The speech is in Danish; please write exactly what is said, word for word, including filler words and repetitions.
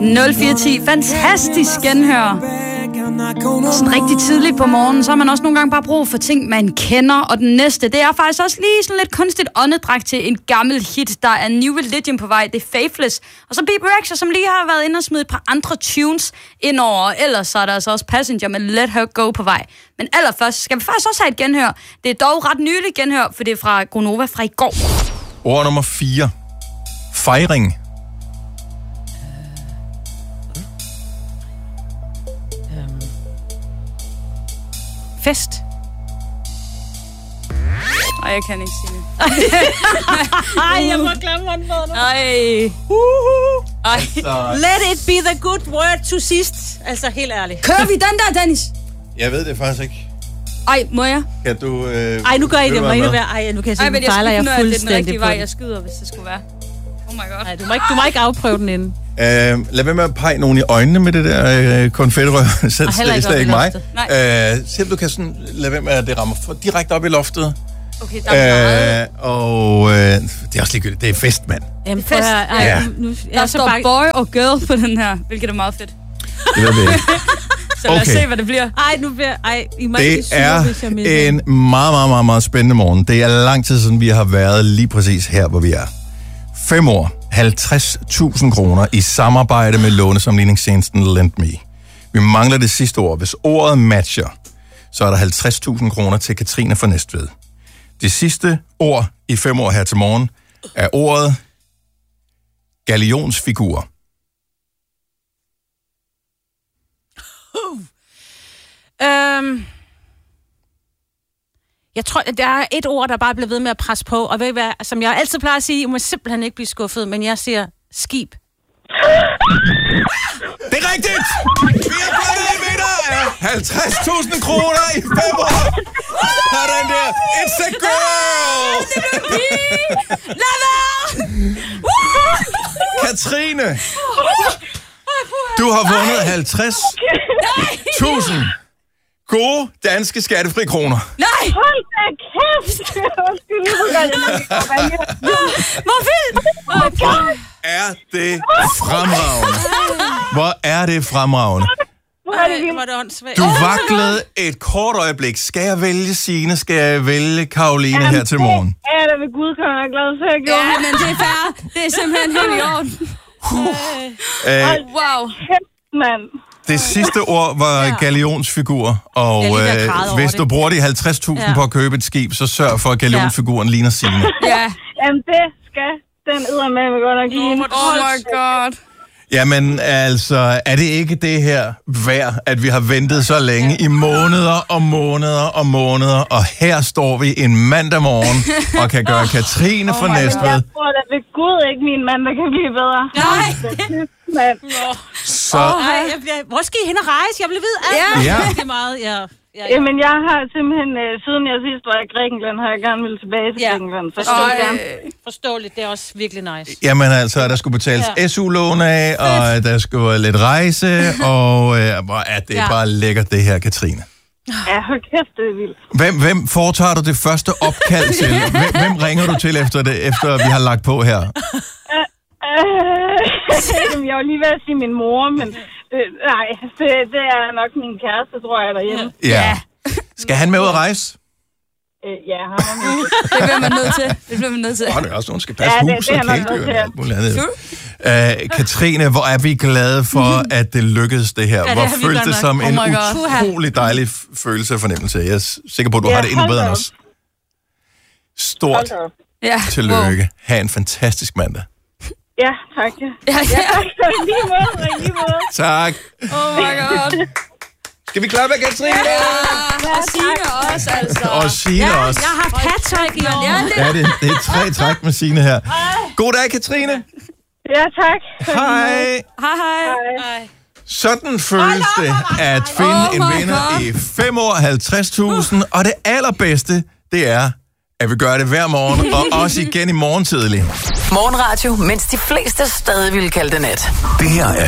nul fire ti. Fantastisk genhør. Sådan rigtig tidligt på morgenen, så har man også nogle gange bare brug for ting, man kender. Og den næste, det er faktisk også lige sådan lidt kunstigt åndedræk til en gammel hit. Der er New Religion på vej, det er Faithless. Og så Bebe Rexha, som lige har været inde og smidt et par andre tunes indover. Ellers så er der altså også Passenger med Let Her Go på vej. Men allerførst skal vi faktisk også have et genhør. Det er dog ret nyligt genhør, for det er fra Gonova fra i går. Ord nummer fire. Fejring. Fest. Ej, jeg kan ikke sige det. Ej, jeg må glemme mig på nu. Ej. Ej. Let it be the good word to sidst. Altså, helt ærligt. Kører vi den der, Dennis? Jeg ved det faktisk ikke. Ej, må jeg? Kan du... Øh, Ej, nu gør I det. Må I nu være... Ej, nu kan jeg se, Ej, men den fejler jeg fuldstændig på. Det er den rigtige vej, jeg skyder, hvis det skulle være. Oh my god. Ej, du må ikke, du må ikke afprøve den inden. Øh, lad være med at pege nogen i øjnene med det der øh, konfetterør. Så det er slet ikke mig. Øh, se om du kan sådan, lad være med at det rammer for, direkte op i loftet. Okay, der er øh, og øh, det er også ligegyldigt. Det er fest, mand. Jamen, fest. Ej, ja. nu, der står bare... boy og girl på den her, hvilket er meget fedt. Det ved vi ikke. Så lad os okay. se, hvad det bliver. Ej, nu bliver... Ej, I må det ikke syge, er hvis jeg en meget, meget, meget, meget spændende morgen. Det er lang tid siden, vi har været lige præcis her, hvor vi er. Fem år. halvtreds tusind kroner i samarbejde med lånesamligningstjenesten LendMe. Vi mangler det sidste ord. Hvis ordet matcher, så er der halvtreds tusind kroner til Katrine fra Næstved. Det sidste ord i fem år her til morgen er ordet gallionsfigur. Uh. Um. Jeg tror, der er et ord, der bare bliver ved med at presse på, og ved I hvad, som jeg altid plejer at sige, I må simpelthen ikke blive skuffet, men jeg siger skib. Det er rigtigt! fire millimeter er halvtreds tusind kroner i fem år! Sådan der! It's a girl! Lad være! Katrine! Du har vundet halvtreds tusind gode danske skattefri kroner. Nej! Hold da kæft! Hvor vildt! Hvor er det fremragende. Hvor er det fremragende. Du vaklede et kort øjeblik. Skal jeg vælge Signe? Skal jeg vælge Karoline her til morgen? Ja, da ved Gud kan jeg glad for, at jeg gjorde. Ja, men det er fair. Det er simpelthen helt i orden. Uh, wow. Mand. Det sidste ord var ja. gallionsfigur, og øh, hvis du bruger de halvtreds tusind ja. på at købe et skib, så sørg for, at gallionsfiguren ja. ligner Signe. Ja. Jamen, det skal den eddermame godt nok ligne. Oh my god. Jamen, altså, er det ikke det her værd, at vi har ventet så længe i måneder og måneder og måneder, og her står vi en mandag morgen og kan gøre Katrine fra Næstved. Jeg tror da ved Gud ikke, min mand, der kan blive bedre. Nej. Så... Oh, hej, jeg bliver... Hvor skal I hen og rejse? Jeg bliver ved alt. Ja. Det er meget, ja. Ja, ja. Jamen, jeg har simpelthen, øh, siden jeg sidst var i Grækenland, har jeg gerne ville tilbage til ja. Grækenland. Forståeligt. Forståeligt, det er også virkelig nice. Jamen altså, der skulle betales ja. S U-lån af, og der skulle være lidt rejse, og øh, er det ja. bare lækkert det her, Katrine. Ja, hold kæft, det er vildt. Hvem, hvem foretager du det første opkald til? Hvem, hvem ringer du til efter det, efter vi har lagt på her? Uh, uh, jeg var lige ved at sige min mor, men... Øh, nej, det, det er nok min kæreste, tror jeg, derhjemme. Ja. Skal han med ud at rejse? Øh, ja, han er med. Det bliver man nødt til. Det bliver man nødt til. Åh, det er også nogen, skal passe ja, hus det, det og kæledyr og alt muligt andet. Uh, Katrine, hvor er vi glade for, at det lykkedes det her. Ja, det hvor føles det som oh en utrolig dejlig følelse og fornemmelse. Jeg er sikker på, at du ja, har det endnu bedre end os. Stort ja. tillykke. Ha' en fantastisk mandag. Ja, tak. Ja, ja, tak. Lige måde, lige måde. Tak. Oh my god. Skal vi klappe af Katrine? Ja, og Signe også, altså. Og Signe ja, også. Jeg har haft hat-træk i år. Ja, det, det er tre træk med Signe her. God dag, Katrine. Ja, tak. Hej. Hej, hej. Hej. Sådan føles det at finde oh en vinder God. i fem år, halvtreds tusind. Og det allerbedste, det er, at vi gør det hver morgen, og også igen i morgen tidlig. Morgenradio, mens de fleste stadig vil kalde det nat. Det her er